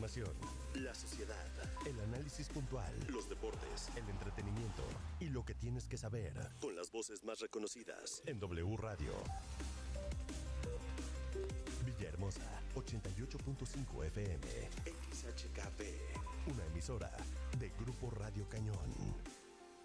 información, la sociedad, el análisis puntual, los deportes, el entretenimiento y lo que tienes que saber. Con las voces más reconocidas en W Radio. Villahermosa, 88.5 FM. XHKP. Una emisora de Grupo Radio Cañón.